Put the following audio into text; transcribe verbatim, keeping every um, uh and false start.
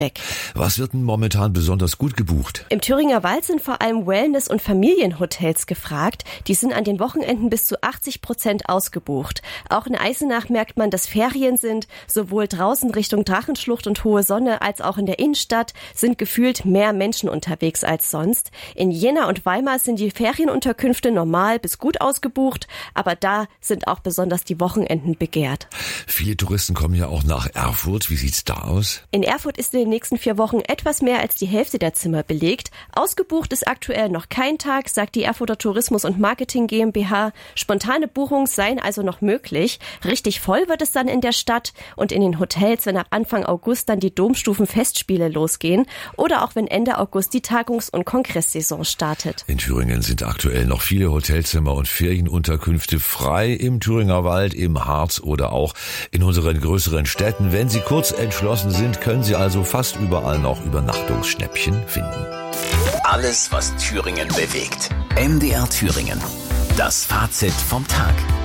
weg. Was wird denn momentan besonders gut gebucht? Im Thüringer Wald sind vor allem Wellness- und Familienhotels gefragt. Die sind an den Wochenenden bis zu achtzig Prozent ausgebucht. Auch in Eisenach merkt man, dass Ferien sind. Sowohl draußen Richtung Drachenschlucht und Hohe Sonne als auch in der Innenstadt sind gefühlt mehr Menschen unterwegs als sonst. In Jena und Weimar sind die Ferienunterkünfte normal bis gut ausgebucht, aber da sind auch besonders die Wochenenden begehrt. Viele Touristen kommen ja auch nach Erfurt. Wie sieht's da aus? In Erfurt ist in den nächsten vier Wochen etwas mehr als die Hälfte der Zimmer belegt. Ausgebucht ist aktuell noch kein Tag, sagt die Erfurter Tourismus und Marketing GmbH. Spontane Buchungen seien also noch möglich. Richtig voll wird es dann in der Stadt und in den Hotels, wenn ab Anfang August dann die Domstufenfestspiele losgehen oder auch wenn Ende August die Tagungs- und Kongresssaison startet. In Thüringen sind aktuell noch viele Hotelzimmer und Ferienunterkünfte frei im Thüringer Wald, im Harz oder auch in unseren größeren Städten. Wenn Sie kurz entschlossen sind, können Sie also fast überall noch Übernachtungsschnäppchen finden. Alles, was Thüringen bewegt. M D R Thüringen. Das Fazit vom Tag.